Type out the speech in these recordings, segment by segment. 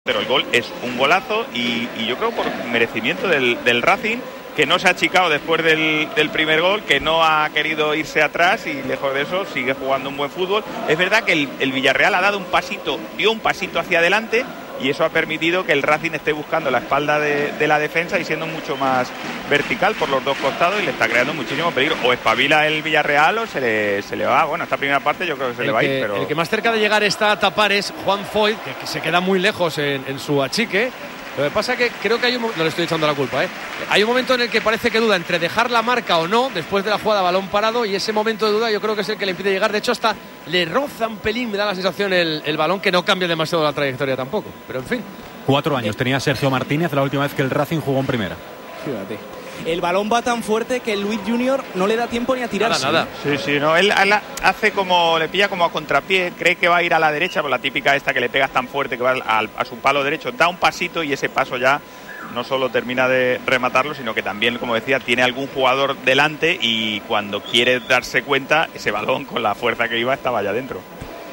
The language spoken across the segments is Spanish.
Pero el gol es un golazo y yo creo por merecimiento del Racing, que no se ha achicado después del primer gol, que no ha querido irse atrás y lejos de eso sigue jugando un buen fútbol. Es verdad que el Villarreal ha dado dio un pasito hacia adelante y eso ha permitido que el Racing esté buscando la espalda de la defensa y siendo mucho más vertical por los dos costados y le está creando muchísimo peligro. O espabila el Villarreal o se le va. Bueno, esta primera parte yo creo que se le va a ir. Pero el que más cerca de llegar está a tapar es Juan Foyt, que se queda muy lejos en su achique. Lo que pasa es que creo que hay no le estoy echando la culpa, hay un momento en el que parece que duda entre dejar la marca o no después de la jugada balón parado, y ese momento de duda yo creo que es el que le impide llegar. De hecho hasta le roza un pelín, me da la sensación el balón, que no cambia demasiado la trayectoria tampoco, pero en fin. 4 años tenía Sergio Martínez la última vez que el Racing jugó en primera. Fíjate, el balón va tan fuerte que Luis Junior no le da tiempo ni a tirarse. Nada. Sí, no, él hace como, le pilla como a contrapié, cree que va a ir a la derecha, por la típica esta que le pegas tan fuerte que va a su palo derecho, da un pasito y ese paso ya no solo termina de rematarlo, sino que también, como decía, tiene algún jugador delante y cuando quiere darse cuenta, ese balón con la fuerza que iba estaba ya dentro.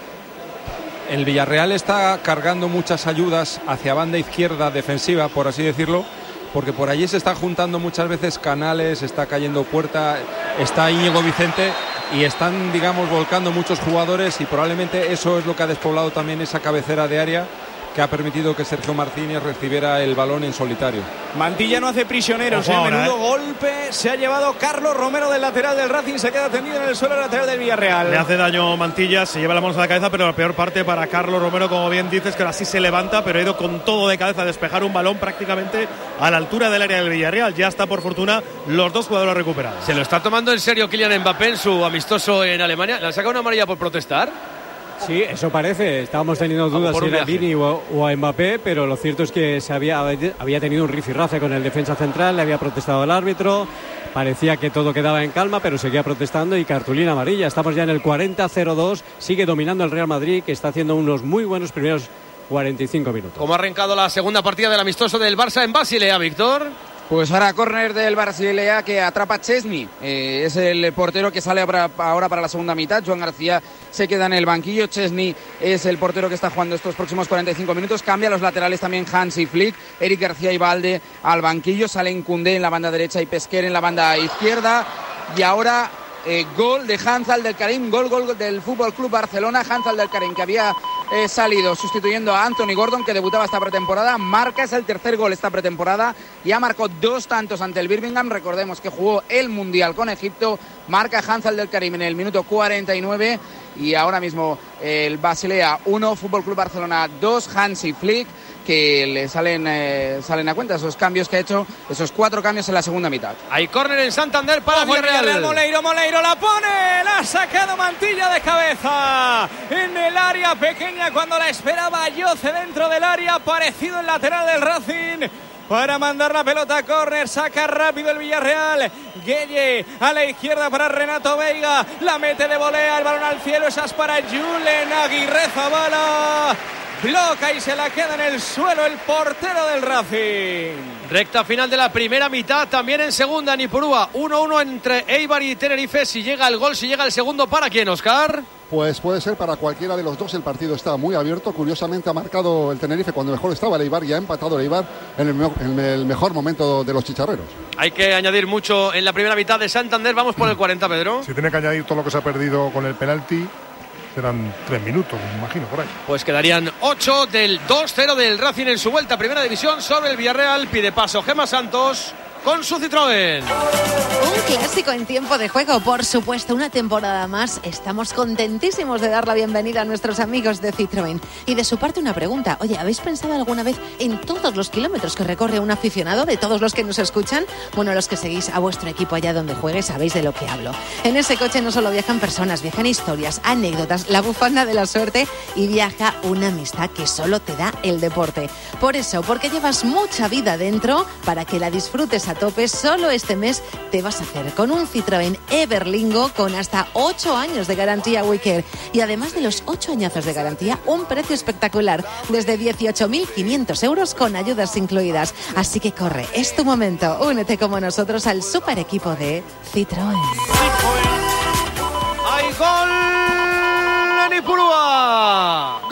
El Villarreal está cargando muchas ayudas hacia banda izquierda defensiva, por así decirlo, porque por allí se están juntando muchas veces Canales, está cayendo Puerta, está Íñigo Vicente y están, digamos, volcando muchos jugadores, y probablemente eso es lo que ha despoblado también esa cabecera de área que ha permitido que Sergio Martínez recibiera el balón en solitario. Mantilla no hace prisioneros, menudo golpe se ha llevado Carlos Romero del lateral del Racing, se queda tendido en el suelo lateral del Villarreal. Le hace daño Mantilla, se lleva la mano a la cabeza, pero la peor parte para Carlos Romero, como bien dices, que ahora sí se levanta, pero ha ido con todo de cabeza a despejar un balón prácticamente a la altura del área del Villarreal. Ya está, por fortuna, los dos jugadores recuperados. Se lo está tomando en serio Kylian Mbappé en su amistoso en Alemania. ¿Le han sacado una amarilla por protestar? Sí, eso parece. Estábamos teniendo dudas si era Vini o a Mbappé, pero lo cierto es que había tenido un rifirrafe con el defensa central, le había protestado el árbitro, parecía que todo quedaba en calma, pero seguía protestando y cartulina amarilla. Estamos ya en el 40-0-2, sigue dominando el Real Madrid, que está haciendo unos muy buenos primeros 45 minutos. ¿Cómo ha arrancado la segunda partida del amistoso del Barça en Basilea, Víctor? Pues ahora córner del Basilea que atrapa Chesney, es el portero que sale ahora para la segunda mitad. Joan García se queda en el banquillo, Chesney es el portero que está jugando estos próximos 45 minutos. Cambia los laterales también Hans y Flick, Eric García y Valde al banquillo, salen Koundé en la banda derecha y Pesquer en la banda izquierda. Y ahora gol de Hans Abdelkarim, gol del Fútbol Club Barcelona. Hans Abdelkarim, que había salido sustituyendo a Anthony Gordon, que debutaba esta pretemporada, marca, es el tercer gol esta pretemporada, ya marcó 2 tantos ante el Birmingham. Recordemos que jugó el Mundial con Egipto. Marca Hans Abdelkarim en el minuto 49 y ahora mismo el Basilea 1, Fútbol Club Barcelona 2, Hansi Flick, que le salen a cuenta esos cambios que ha hecho, esos 4 cambios en la segunda mitad. Hay córner en Santander para Villarreal. Moleiro la pone, la ha sacado Mantilla de cabeza en el área pequeña cuando la esperaba Yoce dentro del área, aparecido el lateral del Racing para mandar la pelota a córner. Saca rápido el Villarreal. Gueye a la izquierda para Renato Veiga, la mete de volea, el balón al cielo, esa es para Julen Aguirre Zabala. Bloca y se la queda en el suelo el portero del Racing. Recta final de la primera mitad, también en segunda en Ipurúa. 1-1 entre Eibar y Tenerife. Si llega el gol, si llega el segundo, ¿para quién, Óscar? Pues puede ser para cualquiera de los dos. El partido está muy abierto. Curiosamente ha marcado el Tenerife cuando mejor estaba el Eibar y ha empatado el Eibar en el mejor momento de los chicharreros. Hay que añadir mucho en la primera mitad de Santander. Vamos por el 40, Pedro. Si tiene que añadir todo lo que se ha perdido con el penalti, serán 3 minutos, me imagino, por ahí. Pues quedarían 8 del 2-0 del Racing en su vuelta a primera división sobre el Villarreal. Pide paso Gemma Santos con su Citroën. Un clásico en tiempo de juego, por supuesto, una temporada más. Estamos contentísimos de dar la bienvenida a nuestros amigos de Citroën. Y de su parte una pregunta. Oye, ¿habéis pensado alguna vez en todos los kilómetros que recorre un aficionado, de todos los que nos escuchan? Bueno, los que seguís a vuestro equipo allá donde juegue sabéis de lo que hablo. En ese coche no solo viajan personas, viajan historias, anécdotas, la bufanda de la suerte y viaja una amistad que solo te da el deporte. Por eso, porque llevas mucha vida dentro, para que la disfrutes a tope, solo este mes te vas a hacer con un Citroën Everlingo con hasta 8 años de garantía WeCare. Y además de los 8 añazos de garantía, un precio espectacular, desde 18.500 euros con ayudas incluidas. Así que corre, es tu momento. Únete como nosotros al super equipo de Citroën. ¡Hay gol en Ipurúa!